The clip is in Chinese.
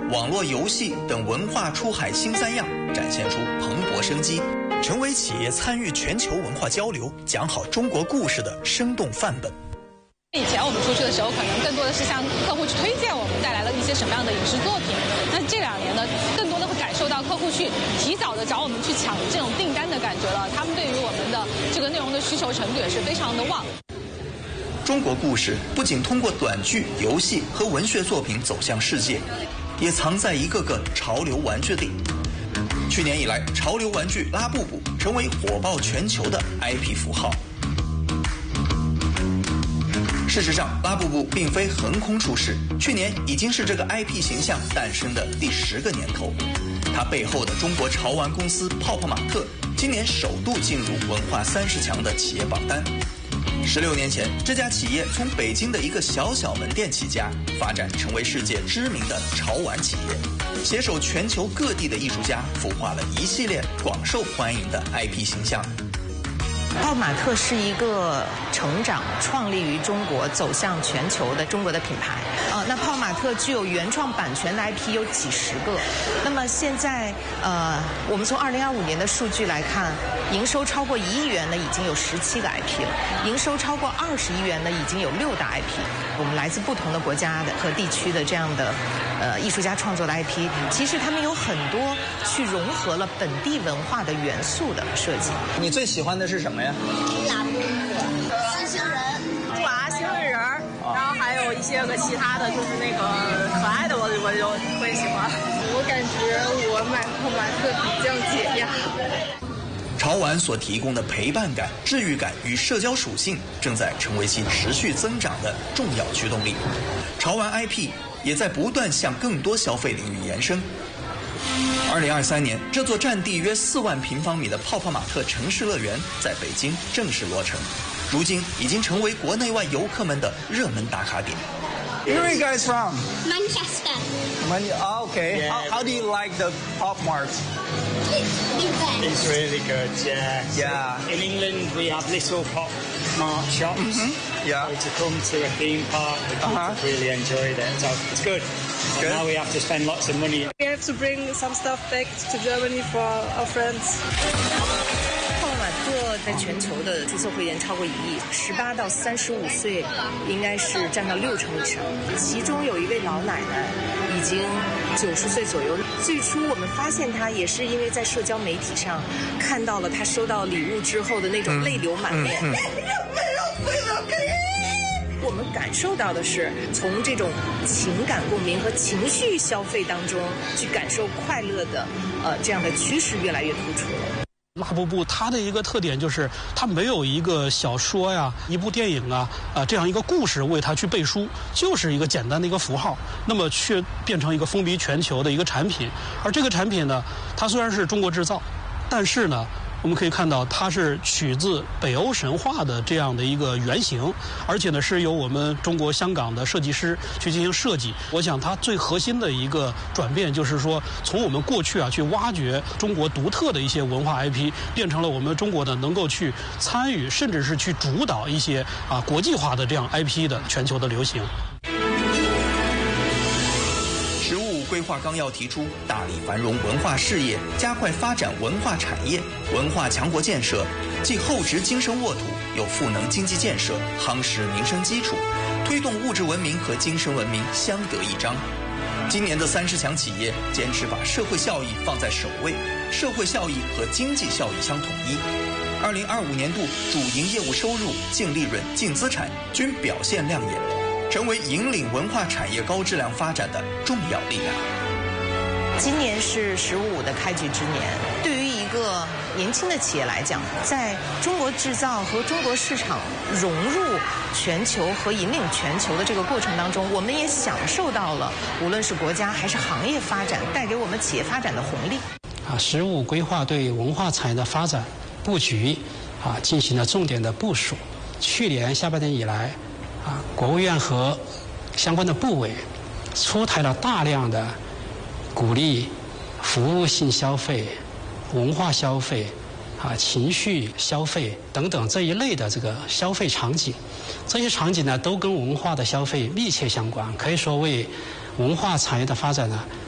网络游戏等文化出海新三样，展现出蓬勃生机，成为企业参与全球文化交流、讲好中国故事的生动范本。 以前我们出去的时候，可能更多的是向客户去推荐我们带来了一些什么样的影视作品。那这2年呢，更多的会感受到客户去提早的找我们去抢这种订单的感觉了。他们对于我们的这个内容的需求程度也是非常的旺。 中国故事不仅通过短剧、游戏和文学作品走向世界，也藏在一个个潮流玩具里。去年以来，潮流玩具拉布布成为火爆全球的 IP 符号。事实上，拉布布并非横空出世，去年已经是这个 IP 形象诞生的第10个年头。它背后的中国潮玩公司泡泡玛特，今年首度进入文化30强的企业榜单。16年前，这家企业从北京的一个小门店起家，发展成为世界知名的潮玩企业，携手全球各地的艺术家，孵化了一系列广受欢迎的 IP 形象。 泡玛特是一个成长、创立于中国、走向全球的中国的品牌。那泡玛特具有原创版权的 IP 有几十个。那么现在，我们从2025年的数据来看，营收超过1亿元的已经有17个 IP 了，营收超过20亿元的已经有6大 IP。我们来自不同的国家的和地区的这样的艺术家创作的 IP， 其实他们有很多去融合了本地文化的元素的设计。 你最喜欢的是什么呀？ 拉布布、狮星人、布娃、幸运人，然后还有一些个其他的，就是那个可爱的，我就会喜欢。我感觉我买泡玛特比较解压。 潮玩所提供的陪伴感、治愈感与社交属性，正在成为其持续增长的重要驱动力。潮玩 IP 也在不断向更多消费领域延伸。2023年，这座占地约4万平方米的泡泡玛特城市乐园在北京正式落成，如今已经成为国内外游客们的热门打卡点。 Where are you guys from? Manchester. Oh, okay. Yeah. How do you like the Pop Mart? It's really good, yeah. Yeah. So in England, we have little Pop Mart shops. Mm-hmm. Yeah. So to come to a theme park, the kids have really enjoyed it. So it's good. And now we have to spend lots of money. We have to bring some stuff back to Germany for our friends. 泡玛特在全球的注册会员超过1亿，18到35岁应该是占到60%以上，其中有一位老奶奶已经90岁左右。最初我们发现她也是因为在社交媒体上看到了她收到礼物之后的那种泪流满面。我们感受到的是从这种情感共鸣和情绪消费当中去感受快乐的这样的趋势越来越突出了。 拉布布它的一个特点就是它没有一个小说呀、一部电影啊这样一个故事为它去背书，就是一个简单的一个符号，那么却变成一个风靡全球的一个产品。而这个产品呢，它虽然是中国制造，但是呢，我们可以看到它是取自北欧神话的这样的一个原型，而且呢是由我们中国香港的设计师去进行设计。我想它最核心的一个转变就是说，从我们过去去挖掘中国独特的一些文化 IP， 变成了我们中国的能够去参与，甚至是去主导一些国际化的这样 IP 的全球的流行。 规划纲要提出，大力繁荣文化事业，加快发展文化产业、文化强国建设，既厚植精神沃土，又赋能经济建设，夯实民生基础，推动物质文明和精神文明相得益彰。今年的30强企业坚持把社会效益放在首位，社会效益和经济效益相统一。2025年度主营业务收入、净利润、净资产均表现亮眼，成为引领文化产业高质量发展的重要力量。 今年是15的开局之年，对于一个年轻的企业来讲，在中国制造和中国市场融入全球和引领全球的这个过程当中，我们也享受到了无论是国家还是行业发展带给我们企业发展的红利。 15规划对文化产业的发展布局进行了重点的部署。去年下半年以来国务院和相关的部委出台了大量的鼓励服务性消费、文化消费、情绪消费等等这一类的这个消费场景。这些场景呢，都跟文化的消费密切相关，可以说为文化产业的发展呢